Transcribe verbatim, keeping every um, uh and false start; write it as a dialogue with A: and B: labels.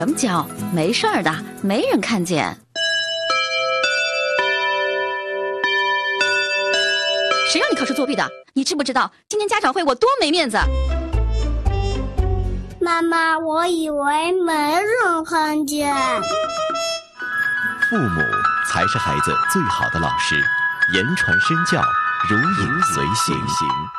A: 什么跤？没事儿的，没人看见。谁让你考试作弊的？你知不知道今天家长会我多没面子？
B: 妈妈，我以为没人看见。
C: 父母才是孩子最好的老师，言传身教，如影随形。